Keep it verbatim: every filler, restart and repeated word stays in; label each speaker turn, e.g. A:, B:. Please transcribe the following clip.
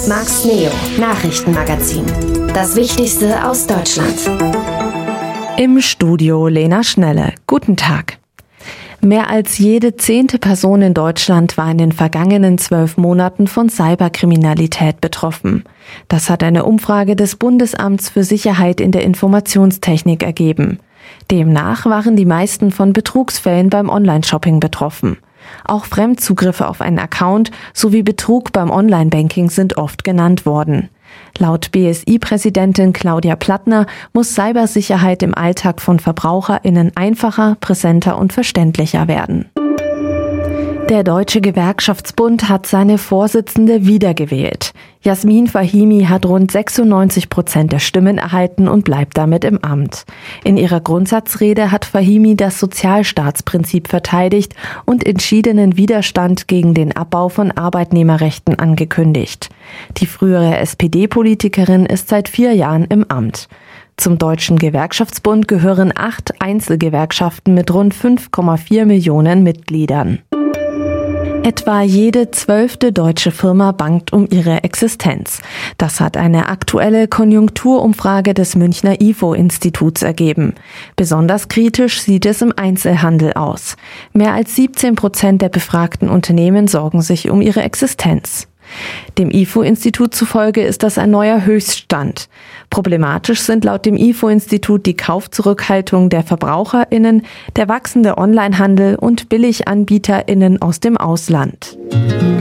A: Max Neo Nachrichtenmagazin. Das Wichtigste aus Deutschland.
B: Im Studio Lena Schnelle. Guten Tag. Mehr als jede zehnte Person in Deutschland war in den vergangenen zwölf Monaten von Cyberkriminalität betroffen. Das hat eine Umfrage des Bundesamts für Sicherheit in der Informationstechnik ergeben. Demnach waren die meisten von Betrugsfällen beim Online-Shopping betroffen. Auch Fremdzugriffe auf einen Account sowie Betrug beim Online-Banking sind oft genannt worden. Laut B S I-Präsidentin Claudia Plattner muss Cybersicherheit im Alltag von VerbraucherInnen einfacher, präsenter und verständlicher werden. Der Deutsche Gewerkschaftsbund hat seine Vorsitzende wiedergewählt. Jasmin Fahimi hat rund sechsundneunzig Prozent der Stimmen erhalten und bleibt damit im Amt. In ihrer Grundsatzrede hat Fahimi das Sozialstaatsprinzip verteidigt und entschiedenen Widerstand gegen den Abbau von Arbeitnehmerrechten angekündigt. Die frühere S P D-Politikerin ist seit vier Jahren im Amt. Zum Deutschen Gewerkschaftsbund gehören acht Einzelgewerkschaften mit rund fünf Komma vier Millionen Mitgliedern. Etwa jede zwölfte deutsche Firma bangt um ihre Existenz. Das hat eine aktuelle Konjunkturumfrage des Münchner I F O-Instituts ergeben. Besonders kritisch sieht es im Einzelhandel aus. Mehr als siebzehn Prozent der befragten Unternehmen sorgen sich um ihre Existenz. Dem I F O-Institut zufolge ist das ein neuer Höchststand. Problematisch sind laut dem I F O-Institut die Kaufzurückhaltung der VerbraucherInnen, der wachsende Onlinehandel und BilliganbieterInnen aus dem Ausland.